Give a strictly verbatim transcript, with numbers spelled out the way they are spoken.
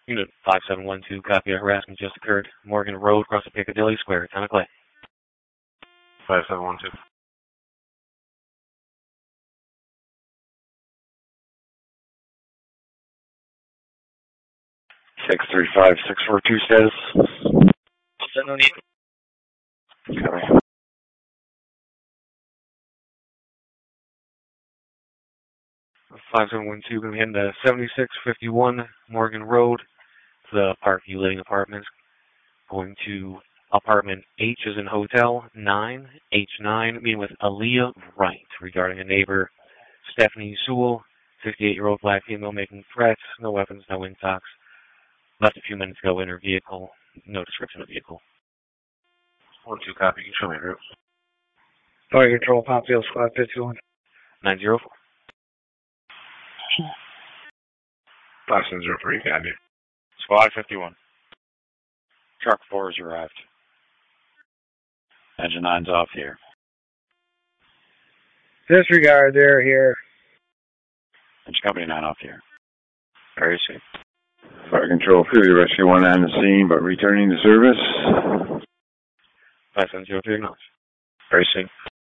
Unit five seven one two, copy. A harassment just occurred. Morgan Road, across the Piccadilly Square, town of Clay. five seven one two. six three five six four two status. No need. Copy. five seven one two, going to be heading to seventy-six fifty-one Morgan Road, the Parkview Living Apartments. Going to apartment H as in hotel, nine, H nine, meeting with Aaliyah Wright regarding a neighbor, Stephanie Sewell, fifty-eight-year-old black female making threats, no weapons, no intox. Left a few minutes ago in her vehicle, no description of vehicle. one two, copy. You can show me a route. Fire Control, Pompfield, Squad fifty-one. nine zero four. five seven zero three, copy. Squad fifty-one. Truck four has arrived. Engine nine's off here. Disregard, they're here. Engine company nine off here. Very safe. Fire Control, Philly Rescue one on the scene, but returning to service. five seven zero three, acknowledged. Very safe.